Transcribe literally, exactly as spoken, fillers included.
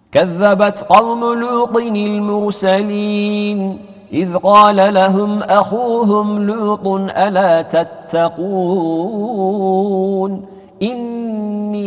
كذبت قوم لوط المرسلين إذ قال لهم أخوهم لوط ألا تتقون إني